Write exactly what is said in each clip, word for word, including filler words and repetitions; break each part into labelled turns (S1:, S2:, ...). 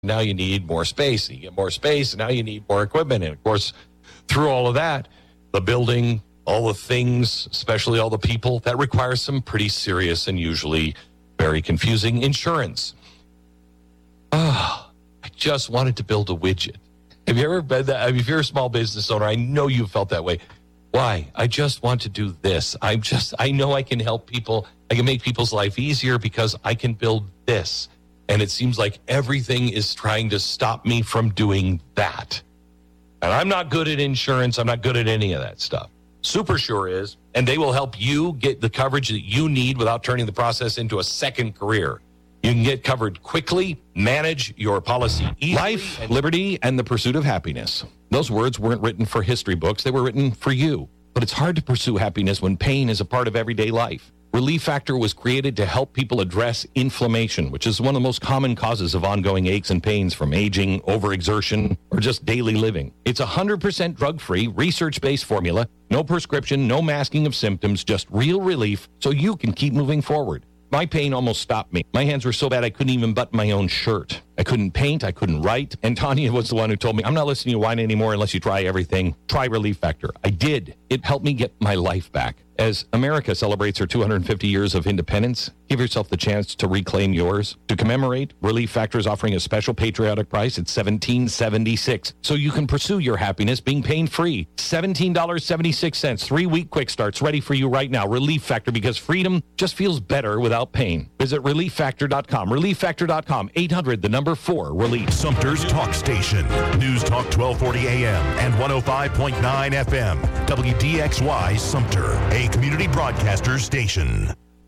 S1: Now you need more space. You get more space, and now you need more equipment. And, of course, through all of that, the building, all the things, especially all the people, that requires some pretty serious and usually very confusing insurance. Ah, oh, I just wanted to build a widget. Have you ever been that? I mean, if you're a small business owner, I know you felt that way. Why? I just want to do this. I'm just, I know I can help people. I can make people's life easier because I can build this. And it seems like everything is trying to stop me from doing that. And I'm not good at insurance. I'm not good at any of that stuff. SuperSure is, and they will help you get the coverage that you need without turning the process into a second career. You can get covered quickly, manage your policy easily. Life, and liberty, and the pursuit of happiness. Those words weren't written for history books. They were written for you. But it's hard to pursue happiness when pain is a part of everyday life. Relief Factor was created to help people address inflammation, which is one of the most common causes of ongoing aches and pains from aging, overexertion, or just daily living. It's a one hundred percent drug-free, research-based formula, no prescription, no masking of symptoms, just real relief so you can keep moving forward. My pain almost stopped me. My hands were so bad I couldn't even button my own shirt. I couldn't paint. I couldn't write. And Tanya was the one who told me, I'm not listening to you whine anymore unless you try everything. Try Relief Factor. I did. It helped me get my life back. As America celebrates her two hundred fifty years of independence, give yourself the chance to reclaim yours. To commemorate, Relief Factor is offering a special patriotic price at seventeen dollars and seventy-six cents, so you can pursue your happiness being pain-free. seventeen dollars and seventy-six cents. Three-week quick starts ready for you right now. Relief Factor, because freedom just feels better without pain. Visit relief factor dot com. relief factor dot com. eight hundred, the number four, relief.
S2: Sumter's Talk Station. News Talk twelve forty A M and one oh five point nine F M. W D X Y Sumter, a community broadcaster station.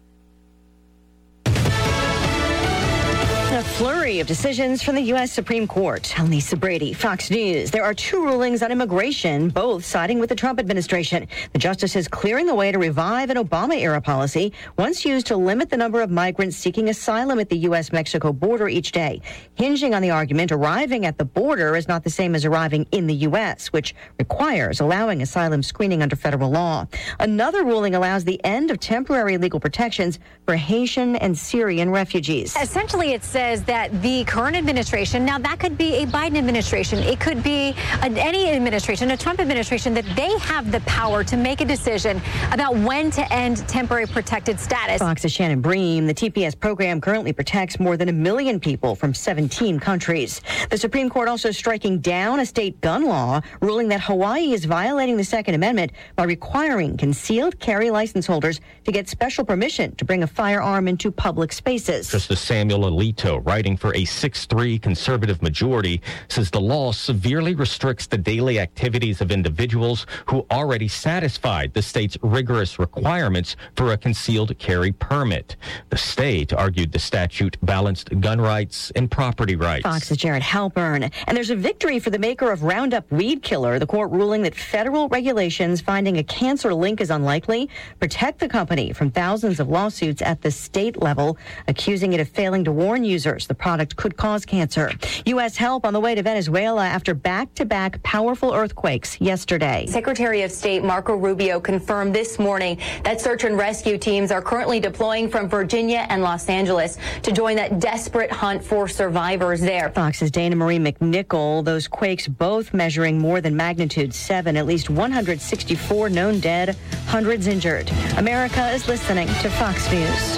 S3: A flurry of decisions from the U S Supreme Court. I'm Lisa Brady, Fox News. There are two rulings on immigration, both siding with the Trump administration. The justices clearing the way to revive an Obama-era policy once used to limit the number of migrants seeking asylum at the U S Mexico border each day, hinging on the argument arriving at the border is not the same as arriving in the U S, which requires allowing asylum screening under federal law. Another ruling allows the end of temporary legal protections for Haitian and Syrian refugees.
S4: Essentially, it says that the current administration, now that could be a Biden administration, it could be a, any administration, a Trump administration, that they have the power to make a decision about when to end temporary protected status.
S3: Fox's Shannon Bream. The T P S program currently protects more than a million people from seventeen countries. The Supreme Court also striking down a state gun law, ruling that Hawaii is violating the Second Amendment by requiring concealed carry license holders to get special permission to bring a firearm into public spaces.
S5: Justice Samuel Alito, writing for a six three conservative majority, says the law severely restricts the daily activities of individuals who already satisfied the state's rigorous requirements for a concealed carry permit. The state argued the statute balanced gun rights and property rights.
S3: Fox's Jared Halpern. And there's a victory for the maker of Roundup Weed Killer, the court ruling that federal regulations finding a cancer link is unlikely protect the company from thousands of lawsuits at the state level, accusing it of failing to warn users the product could cause cancer. U S help on the way to Venezuela after back-to-back powerful earthquakes yesterday.
S6: Secretary of State Marco Rubio confirmed this morning that search and rescue teams are currently deploying from Virginia and Los Angeles to join that desperate hunt for survivors there.
S3: Fox's Dana Marie McNichol. Those quakes both measuring more than magnitude seven. At least one hundred sixty-four known dead, hundreds injured. America is listening to Fox News.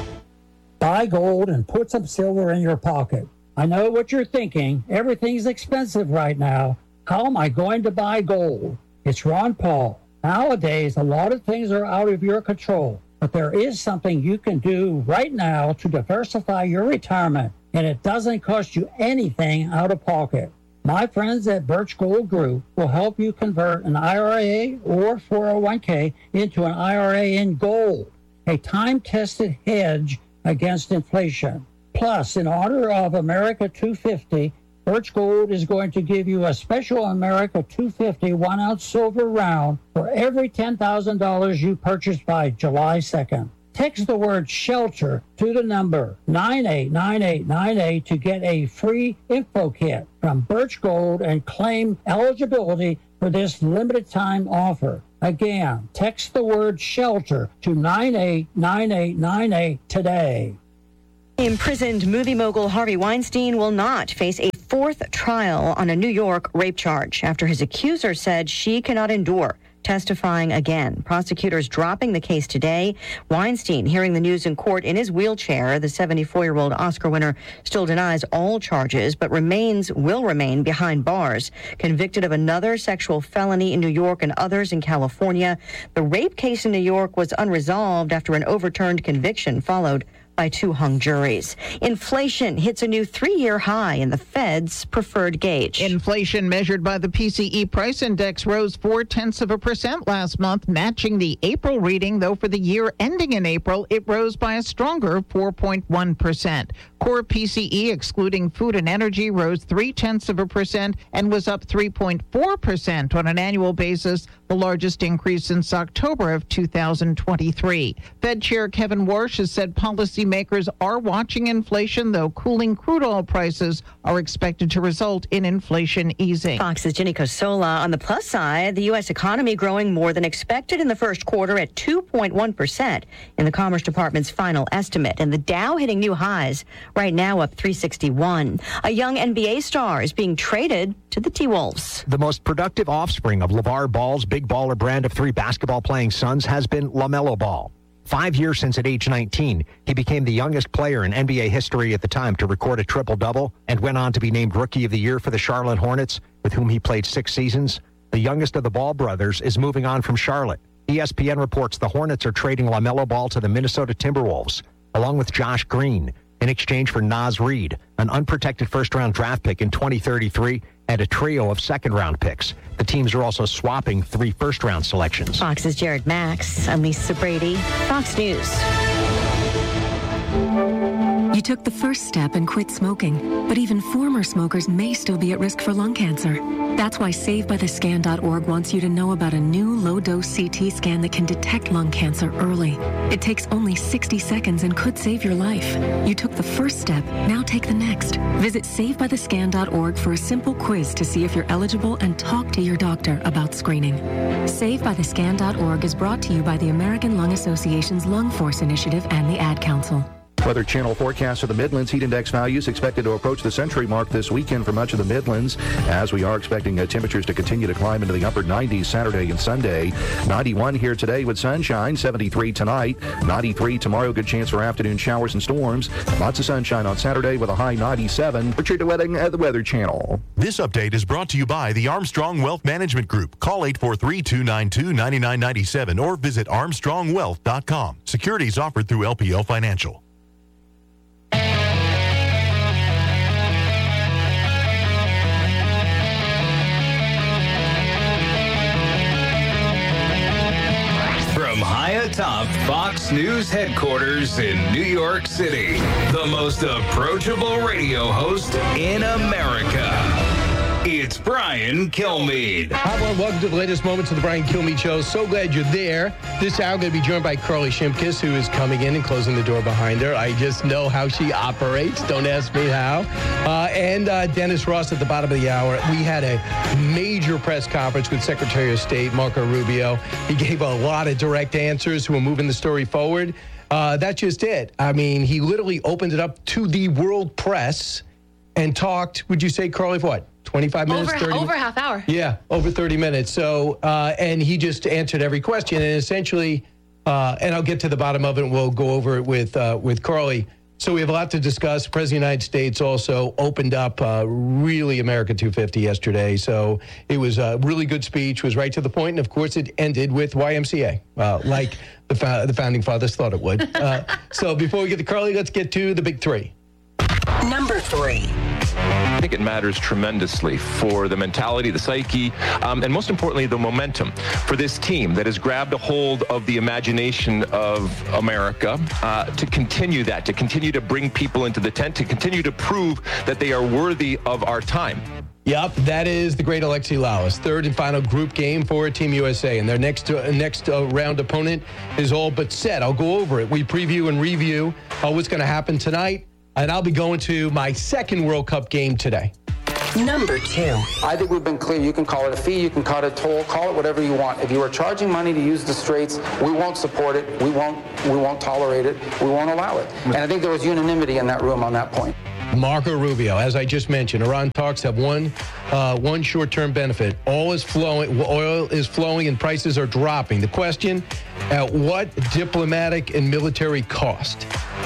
S7: Buy gold and put some silver in your pocket. I know what you're thinking. Everything's expensive right now. How am I going to buy gold? It's Ron Paul. Nowadays, a lot of things are out of your control, but there is something you can do right now to diversify your retirement, and it doesn't cost you anything out of pocket. My friends at Birch Gold Group will help you convert an I R A or four oh one k into an I R A in gold, a time-tested hedge against inflation. Plus, in honor of America two fifty, Birch Gold is going to give you a special America two fifty one-ounce silver round for every ten thousand dollars you purchase by July second. Text the word SHELTER to the number nine eight nine eight nine eight to get a free info kit from Birch Gold and claim eligibility for this limited time offer. Again, text the word SHELTER to nine eight nine eight nine eight today.
S3: Imprisoned movie mogul Harvey Weinstein will not face a fourth trial on a New York rape charge after his accuser said she cannot endure testifying again. Prosecutors dropping the case today. Weinstein, hearing the news in court in his wheelchair, the seventy-four-year-old Oscar winner still denies all charges, but remains, will remain behind bars. Convicted of another sexual felony in New York and others in California. The rape case in New York was unresolved after an overturned conviction followed by two hung juries. Inflation hits a new three-year high in the Fed's preferred gauge.
S8: Inflation measured by the P C E price index rose four-tenths of a percent last month, matching the April reading, though for the year ending in April, it rose by a stronger four point one percent. Core P C E, excluding food and energy, rose three-tenths of a percent and was up three point four percent on an annual basis, the largest increase since October of two thousand twenty-three. Fed Chair Kevin Warsh has said policymakers are watching inflation, though cooling crude oil prices are expected to result in inflation easing.
S3: Fox's Jenny Cosola. On the plus side, the U S economy growing more than expected in the first quarter at two point one percent in the Commerce Department's final estimate, and the Dow hitting new highs, right now up three sixty-one. A young N B A star is being traded to the T-Wolves.
S9: The most productive offspring of LeVar Ball's big baller brand of three basketball-playing sons has been LaMelo Ball. Five years since at age nineteen, he became the youngest player in N B A history at the time to record a triple-double and went on to be named Rookie of the Year for the Charlotte Hornets, with whom he played six seasons. The youngest of the Ball brothers is moving on from Charlotte. E S P N reports the Hornets are trading LaMelo Ball to the Minnesota Timberwolves, along with Josh Green, in exchange for Naz Reid, an unprotected first-round draft pick in twenty thirty-three, and a trio of second-round picks. The teams are also swapping three first-round selections.
S3: Fox's Jared Max. I'm Lisa Brady, Fox News.
S10: You took the first step and quit smoking, but even former smokers may still be at risk for lung cancer. That's why Save By The Scan dot org wants you to know about a new low-dose C T scan that can detect lung cancer early. It takes only sixty seconds and could save your life. You took the first step, now take the next. Visit Save By The Scan dot org for a simple quiz to see if you're eligible and talk to your doctor about screening. Save By The Scan dot org is brought to you by the American Lung Association's Lung Force Initiative and the Ad Council.
S11: Weather Channel forecast for the Midlands. Heat index values expected to approach the century mark this weekend for much of the Midlands, as we are expecting uh, temperatures to continue to climb into the upper nineties Saturday and Sunday. ninety-one here today with sunshine, seventy-three tonight, ninety-three tomorrow. Good chance for afternoon showers and storms. Lots of sunshine on Saturday with a high ninety-seven. Richard DeWetting at the Weather Channel.
S2: This update is brought to you by the Armstrong Wealth Management Group. Call eight four three, two nine two, nine nine nine seven or visit armstrong wealth dot com. Securities offered through L P L Financial.
S12: High atop Fox News headquarters in New York City, the most approachable radio host in America. It's Brian Kilmeade.
S13: Hi, everyone. Welcome to the latest moments of the Brian Kilmeade Show. So glad you're there. This hour, I'm going to be joined by Carly Shimkus, who is coming in and closing the door behind her. I just know how she operates. Don't ask me how. Uh, and uh, Dennis Ross at the bottom of the hour. We had a major press conference with Secretary of State Marco Rubio. He gave a lot of direct answers who are moving the story forward. Uh, that's just it. I mean, he literally opened it up to the world press and talked, would you say, Carly, for what? twenty-five minutes,
S14: over,
S13: thirty
S14: over half hour.
S13: Yeah, over thirty minutes. So, uh, and he just answered every question. And essentially, uh, and I'll get to the bottom of it, and we'll go over it with uh, with Carly. So we have a lot to discuss. The President of the United States also opened up uh, really America two fifty yesterday. So it was a really good speech, was right to the point. And, of course, it ended with Y M C A, uh, like the, fa- the Founding Fathers thought it would. Uh, so before we get to Carly, let's get to the big three.
S15: Number three.
S16: I think it matters tremendously for the mentality, the psyche, um, and most importantly, the momentum for this team that has grabbed a hold of the imagination of America uh, to continue that, to continue to bring people into the tent, to continue to prove that they are worthy of our time.
S13: Yep, that is the great Alexi Lalas. Third and final group game for Team U S A. And their next uh, next uh, round opponent is all but set. I'll go over it. We preview and review uh, what's going to happen tonight. And I'll be going to my second World Cup game today.
S15: Number two.
S14: I think we've been clear. You can call it a fee, you can call it a toll, call it whatever you want. If you are charging money to use the straits, we won't support it. We won't. We won't tolerate it. We won't allow it. And I think there was unanimity in that room on that point.
S13: Marco Rubio, as I just mentioned, Iran talks have one uh, one short-term benefit. All is flowing, oil is flowing, and prices are dropping. The question: at what diplomatic and military cost?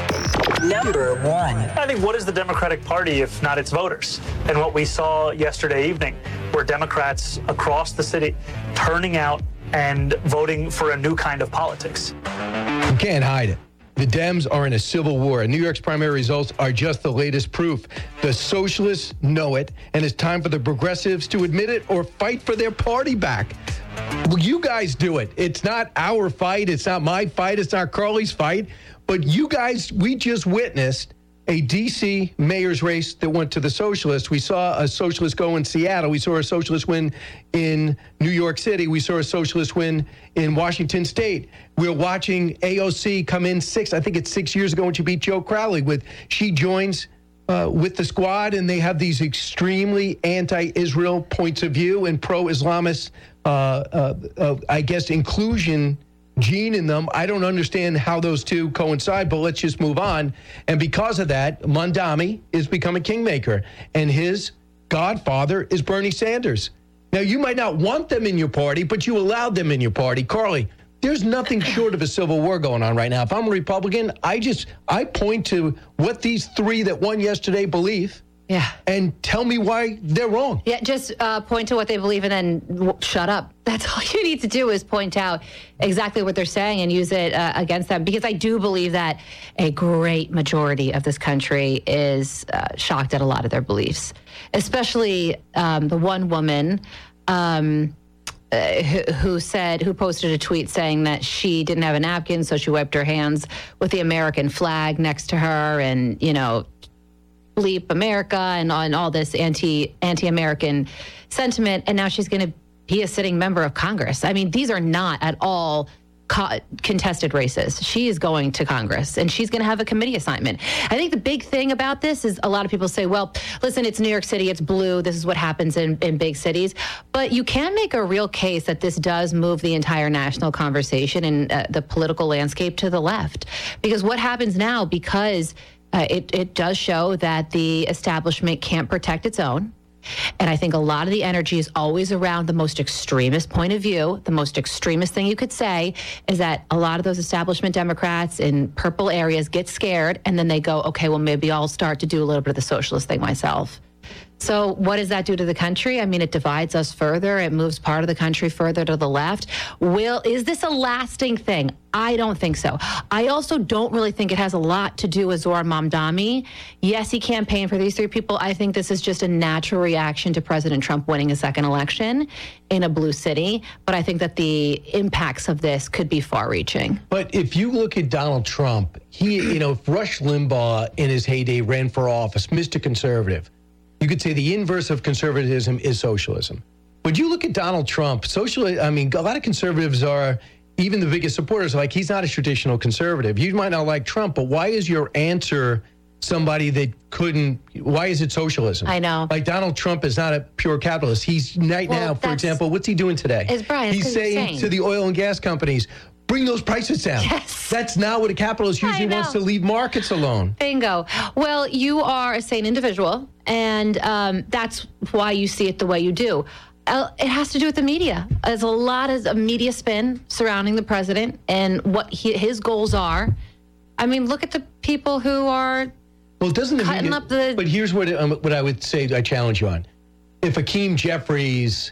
S15: Number one.
S17: I think, what is the Democratic Party if not its voters? And what we saw yesterday evening were Democrats across the city turning out and voting for a new kind of politics.
S13: You can't hide it. The Dems are in a civil war, and New York's primary results are just the latest proof. The socialists know it, and it's time for the progressives to admit it or fight for their party back. Well, you guys do it. It's not our fight. It's not my fight. It's not Carly's fight. But you guys, we just witnessed a D C mayor's race that went to the socialists. We saw a socialist go in Seattle. We saw a socialist win in New York City. We saw a socialist win in Washington State. We're watching A O C come in six, I think it's six years ago when she beat Joe Crowley. With she joins uh, with the squad, and they have these extremely anti-Israel points of view and pro-Islamist, uh, uh, uh, I guess, inclusion gene in them. I don't understand how those two coincide, but let's just move on. And because of that, Mondami is becoming kingmaker, and his godfather is Bernie Sanders. Now, you might not want them in your party, but you allowed them in your party. Carly, there's nothing short of a civil war going on right now. If I'm a Republican, I just, I point to what these three that won yesterday believe.
S18: Yeah.
S13: And tell me why they're wrong.
S18: Yeah, just uh, point to what they believe and then w- shut up. That's all you need to do is point out exactly what they're saying and use it uh, against them. Because I do believe that a great majority of this country is uh, shocked at a lot of their beliefs, especially um, the one woman um, uh, who, who said, who posted a tweet saying that she didn't have a napkin, so she wiped her hands with the American flag next to her, and, you know, bleep America and on all this anti anti-American sentiment, and now she's going to be a sitting member of Congress. I mean, these are not at all co- contested races. She is going to Congress, and she's going to have a committee assignment. I think the big thing about this is a lot of people say, well, listen, it's New York City, it's blue, this is what happens in, in big cities. But you can make a real case that this does move the entire national conversation and uh, the political landscape to the left. Because what happens now, because Uh, it, it does show that the establishment can't protect its own. And I think a lot of the energy is always around the most extremist point of view. The most extremist thing you could say is that a lot of those establishment Democrats in purple areas get scared, and then they go, okay, well, maybe I'll start to do a little bit of the socialist thing myself. So what does that do to the country? I mean, it divides us further. It moves part of the country further to the left. Will, is this a lasting thing? I don't think so. I also don't really think it has a lot to do with Zohran Mamdani. Yes, he campaigned for these three people. I think this is just a natural reaction to President Trump winning a second election in a blue city. But I think that the impacts of this could be far-reaching.
S13: But if you look at Donald Trump, he, you know, if Rush Limbaugh in his heyday ran for office, Mister Conservative, you could say the inverse of conservatism is socialism. But you look at Donald Trump, social, I mean, a lot of conservatives are, even the biggest supporters, like, he's not a traditional conservative. You might not like Trump, but why is your answer somebody that couldn't, why is it socialism?
S18: I know.
S13: Like, Donald Trump is not a pure capitalist. He's right
S18: well,
S13: now, for example, what's he doing today?
S18: Is Brian,
S13: he's saying, saying to the oil and gas companies, bring those prices down.
S18: Yes.
S13: That's not what a capitalist usually wants, to leave markets alone.
S18: Bingo. Well, you are a sane individual, and um, that's why you see it the way you do. Uh, it has to do with the media. There's a lot of media spin surrounding the president and what he, his goals are. I mean, look at the people who are
S13: well, doesn't the
S18: cutting
S13: media,
S18: up the...
S13: But here's what, um, what I would say, I challenge you on. If Hakeem Jeffries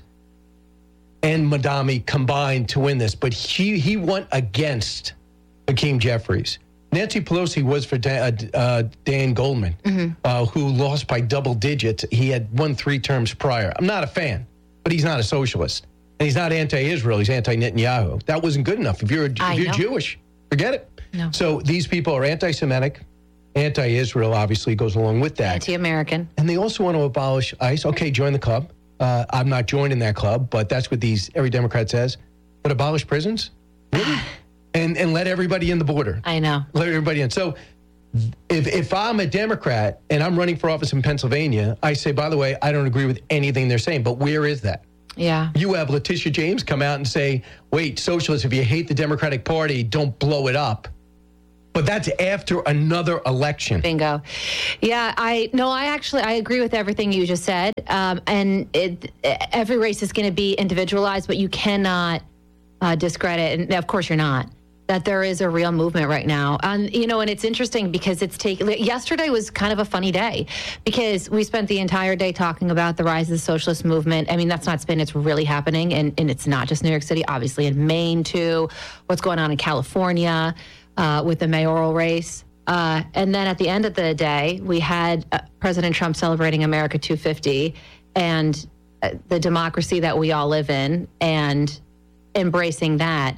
S13: and Mondami combined to win this, but he, he went against Hakeem Jeffries. Nancy Pelosi was for Dan, uh, Dan Goldman, mm-hmm. uh, who lost by double digits. He had won three terms prior. I'm not a fan, but he's not a socialist. And he's not anti-Israel. He's anti-Netanyahu. That wasn't good enough. If you're, if you're Jewish, forget it.
S18: No.
S13: So these people are anti-Semitic. Anti-Israel obviously goes along with that.
S18: Anti-American.
S13: And they also want to abolish ICE. Okay, join the club. Uh, I'm not joining that club, but that's what these every Democrat says. But abolish prisons? Really? and and let everybody in the border.
S18: I know.
S13: Let everybody in. So If if I'm a Democrat and I'm running for office in Pennsylvania, I say, by the way, I don't agree with anything they're saying. But where is that?
S18: Yeah.
S13: You have Letitia James come out and say, wait, socialists, if you hate the Democratic Party, don't blow it up. But that's after another election.
S18: Bingo. Yeah, I no, I actually I agree with everything you just said. Um, and it, every race is going to be individualized, but you cannot uh, discredit, and of course you're not, that there is a real movement right now. And, you know, and it's interesting because it's taken, yesterday was kind of a funny day because we spent the entire day talking about the rise of the socialist movement. I mean, that's not spin, it's really happening. And, and it's not just New York City, obviously in Maine too, what's going on in California uh, with the mayoral race. Uh, and then at the end of the day, we had uh, President Trump celebrating America two fifty and uh, the democracy that we all live in and embracing that.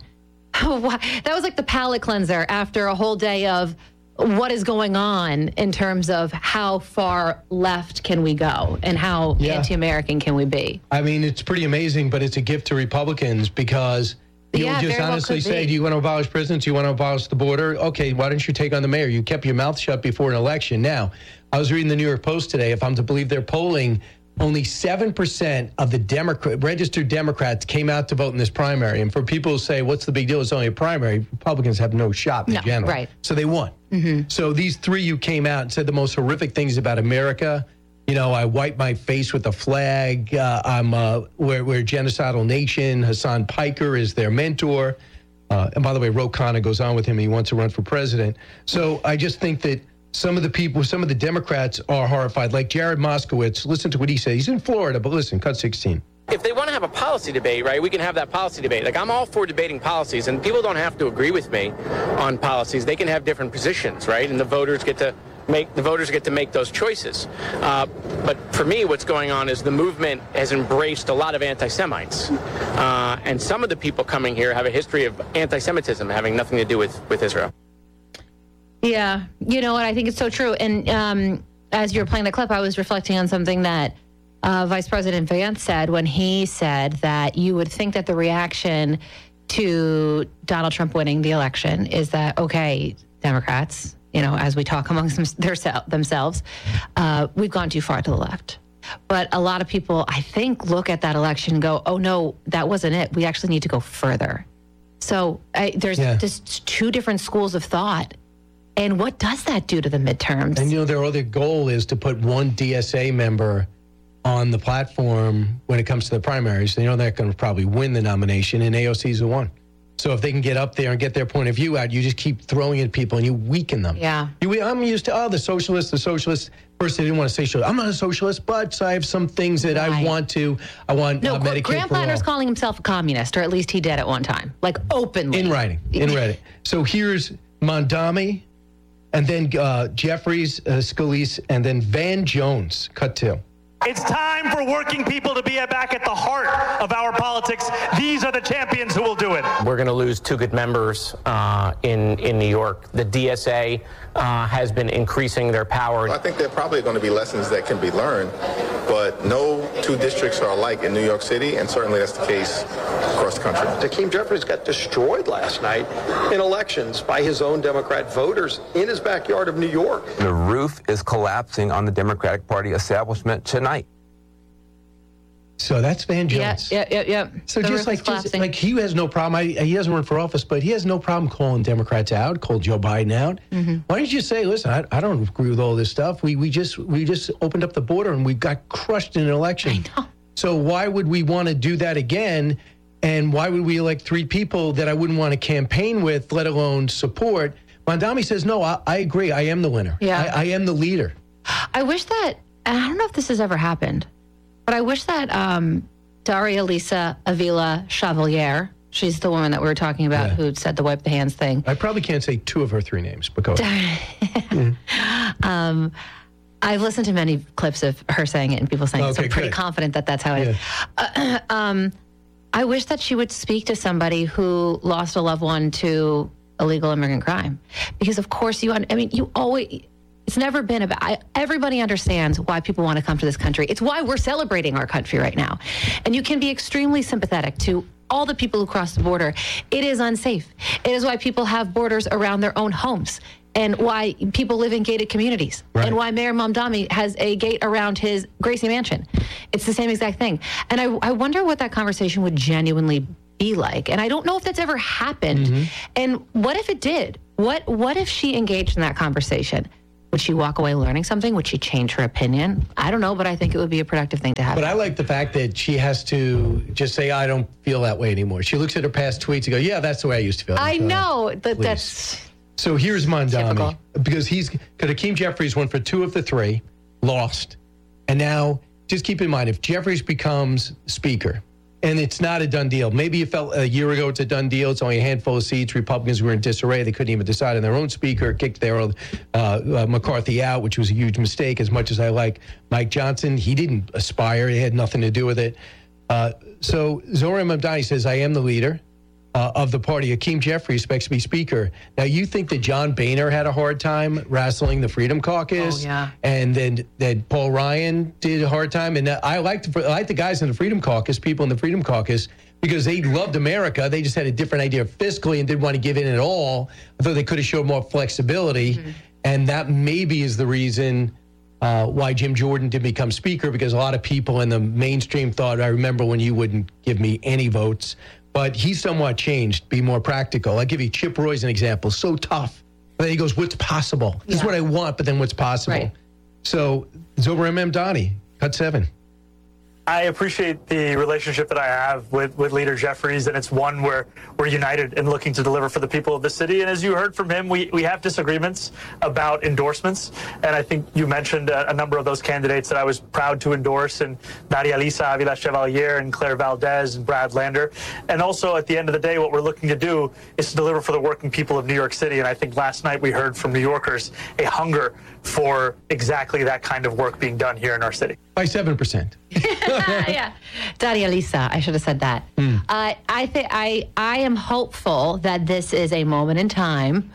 S18: That was like the palate cleanser after a whole day of what is going on in terms of how far left can we go and how yeah. anti-American can we be.
S13: I mean, it's pretty amazing, but it's a gift to Republicans because you
S18: yeah,
S13: just honestly well say, do you want to abolish prisons? Do you want to abolish the border? Okay, why don't you take on the mayor? You kept your mouth shut before an election. Now, I was reading the New York Post today. If I'm to believe their polling, only seven percent of the Democrat, registered Democrats came out to vote in this primary. And for people who say, what's the big deal? It's only a primary. Republicans have no shot in
S18: no,
S13: general.
S18: Right.
S13: So they won. Mm-hmm. So these three who came out and said the most horrific things about America. You know, I wipe my face with the flag. Uh, I'm uh, we're, we're a genocidal nation. Hassan Piker is their mentor. Uh, and by the way, Ro Khanna goes on with him. He wants to run for president. So I just think that some of the people, some of the Democrats are horrified. Like Jared Moskowitz, listen to what he said. He's in Florida, but listen, cut sixteen.
S19: If they want to have a policy debate, right, we can have that policy debate. Like, I'm all for debating policies, and people don't have to agree with me on policies. They can have different positions, right? And the voters get to make the voters get to make those choices. Uh, but for me, what's going on is the movement has embraced a lot of anti-Semites. Uh, and some of the people coming here have a history of anti-Semitism having nothing to do with, with Israel.
S18: Yeah, you know what? I think it's so true. And um, as you were playing the clip, I was reflecting on something that uh, Vice President Vance said when he said that you would think that the reaction to Donald Trump winning the election is that, okay, Democrats, you know, as we talk amongst them, themselves, uh, we've gone too far to the left. But a lot of people, I think, look at that election and go, oh, no, that wasn't it. We actually need to go further. So I, there's yeah. just two different schools of thought. And what does that do to the midterms?
S13: And, you know, their other goal is to put one D S A member on the platform when it comes to the primaries. They know they're going to probably win the nomination, and A O C's the one. So if they can get up there and get their point of view out, you just keep throwing at people and you weaken them.
S18: Yeah.
S13: You, I'm used to, oh, the socialists, the socialists. First, they didn't want to say socialist. I'm not a socialist, but I have some things that right. I want to. I want
S18: no,
S13: uh, Medicare
S18: Graham
S13: for all.
S18: Planner's calling himself a communist, or at least he did at one time, like openly.
S13: In writing, in writing. So here's Mondami, and then uh, Jeffries, uh, Scalise, and then Van Jones, cut two.
S20: It's time for working people to be back at the heart of our politics. These are the champions who will do it.
S19: We're going to lose two good members uh, in, in New York. The D S A uh, has been increasing their power.
S21: I think there are probably going to be lessons that can be learned, but no two districts are alike in New York City, and certainly that's the case across the country.
S22: Hakeem Jeffries got destroyed last night in elections by his own Democrat voters in his backyard of New York.
S23: The roof is collapsing on the Democratic Party establishment tonight.
S13: So that's Van Jones.
S18: Yeah, yeah, yeah. yeah.
S13: So
S18: the
S13: just like just, like he has no problem. I, he doesn't run for office, but he has no problem calling Democrats out, called Joe Biden out. Mm-hmm. Why don't you say, listen, I, I don't agree with all this stuff. We we just we just opened up the border and we got crushed in an election.
S18: I know.
S13: So why would we want to do that again? And why would we elect three people that I wouldn't want to campaign with, let alone support? Mondami says, no, I, I agree. I am the winner.
S18: Yeah.
S13: I, I am the leader.
S18: I wish that, I don't know if this has ever happened, but I wish that um, Daria Lisa Avila Chevalier, she's the woman that we were talking about yeah. who said the wipe the hands thing.
S13: I probably can't say two of her three names, but go ahead.
S18: mm. um, I've listened to many clips of her saying it and people saying okay, it, so I'm pretty good. confident that that's how it yeah. is. Uh, um, I wish that she would speak to somebody who lost a loved one to illegal immigrant crime. Because, of course, you, I mean, you always... It's never been about, I, everybody understands why people want to come to this country. It's why we're celebrating our country right now. And you can be extremely sympathetic to all the people who cross the border. It is unsafe. It is why people have borders around their own homes. and why people live in gated communities,
S1: right.
S18: and why Mayor Mamdani has a gate around his Gracie Mansion. It's the same exact thing. And I, I wonder what that conversation would genuinely be like. And I don't know if that's ever happened.
S13: Mm-hmm.
S18: And what if it did? What What if she engaged in that conversation? Would she walk away learning something? Would she change her opinion? I don't know, but I think it would be a productive thing to have.
S13: But I like the fact that she has to just say, I don't feel that way anymore. She looks at her past tweets and go, yeah, that's the way I used to feel.
S18: I
S13: so,
S18: know that
S13: please.
S18: that's...
S13: So here's Mamdani.
S18: Typical.
S13: Because he's, because Hakeem Jeffries went for two of the three, lost. And now, just keep in mind, if Jeffries becomes speaker, and it's not a done deal. Maybe you felt a year ago it's a done deal. It's only a handful of seats. Republicans were in disarray. They couldn't even decide on their own speaker, kicked their uh, uh, McCarthy out, which was a huge mistake. As much as I like Mike Johnson, he didn't aspire. He had nothing to do with it. Uh, so Zohran Mamdani says, I am the leader uh, of the party. Hakeem Jeffries expects to be speaker. Now, you think that John Boehner had a hard time wrestling the Freedom Caucus?
S18: Oh, yeah.
S13: And then that Paul Ryan did a hard time. And I like, I like the guys in the Freedom Caucus, people in the Freedom Caucus, because they loved America. They just had a different idea fiscally and didn't want to give in at all. I thought they could have showed more flexibility. Mm-hmm. And that maybe is the reason uh, why Jim Jordan did become speaker, because a lot of people in the mainstream thought, I remember when you wouldn't give me any votes. But he's somewhat changed, be more practical. I'll give you Chip Roy as an example. So tough. But then he goes, what's possible? This
S18: yeah.
S13: is what I want, but then what's possible?
S18: Right.
S13: So, Zohran Mamdani, cut seven.
S17: I appreciate the relationship that I have with, with Leader Jeffries, and it's one where we're united in looking to deliver for the people of the city. And as you heard from him, we, we have disagreements about endorsements. And I think you mentioned a, a number of those candidates that I was proud to endorse, and Maria Lisa Avila Chevalier and Claire Valdez and Brad Lander. And also, at the end of the day, what we're looking to do is to deliver for the working people of New York City. And I think last night we heard from New Yorkers a hunger for exactly that kind of work being done here in our city.
S13: By seven percent.
S18: yeah, Daria Lisa. I should have said that. Mm. Uh, I think I I am hopeful that this is a moment in time,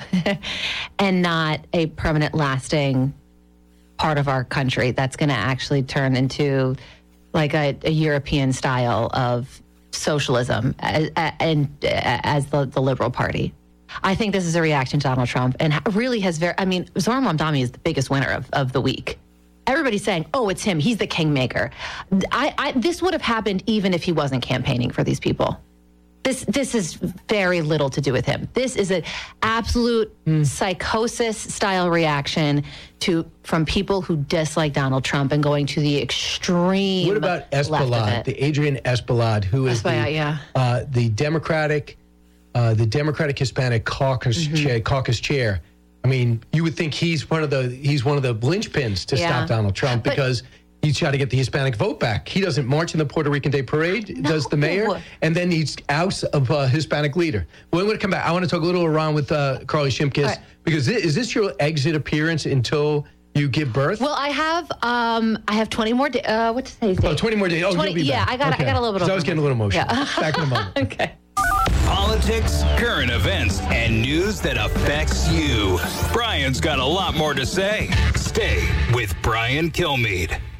S18: and not a permanent, lasting part of our country that's going to actually turn into like a, a European style of socialism, as, and as the, the Liberal Party. I think this is a reaction to Donald Trump, and really has very. I mean, Zohran Mamdani is the biggest winner of, of the week. Everybody's saying, "Oh, it's him. He's the kingmaker." I, I, this would have happened even if he wasn't campaigning for these people. This, this is very little to do with him. This is an absolute mm. psychosis-style reaction to from people who dislike Donald Trump and going to the extreme.
S13: What about Espelad, the Adrian Espelad, who is
S18: Espelad,
S13: the,
S18: yeah.
S13: uh, the Democratic, uh, the Democratic Hispanic Caucus mm-hmm. chair, caucus chair? I mean, you would think he's one of the he's one of the linchpins to
S18: yeah.
S13: stop Donald Trump,
S18: but,
S13: because he's trying to get the Hispanic vote back. He doesn't march in the Puerto Rican Day Parade,
S18: no.
S13: does the mayor, and then he's out of a Hispanic leader. When we come back, I want to talk a little around with uh, Carly Shimkus, right. because this, is this your exit appearance until you give birth?
S18: Well, I have um, I have twenty more days. Uh, what's today's date?
S13: Oh, twenty more days. Oh,
S18: twenty,
S13: you'll be
S18: yeah,
S13: back.
S18: I got
S13: okay.
S18: I got a little bit of.
S13: I was getting a little emotional.
S18: Yeah.
S13: Back in a moment.
S18: Okay.
S12: Politics, current events, and news that affects you. Brian's got a lot more to say. Stay with Brian Kilmeade.